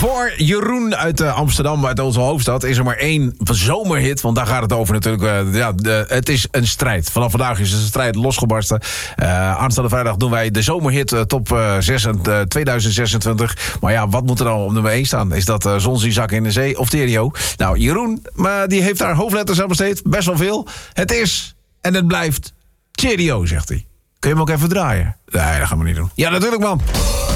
Voor Jeroen uit Amsterdam, uit onze hoofdstad, is er maar één zomerhit. Want daar gaat het over natuurlijk. Het is een strijd. Vanaf vandaag is een strijd losgebarsten. Aanstaande vrijdag doen wij de zomerhit top 6 2026. Maar ja, wat moet er dan op nummer 1 staan? Is dat Zonzizak in de Zee of Terio? Nou, Jeroen, die heeft daar hoofdletters aan besteed. Best wel veel. Het is en het blijft Cheerio, zegt hij. Kun je hem ook even draaien? Nee, dat gaan we niet doen. Ja, natuurlijk, man.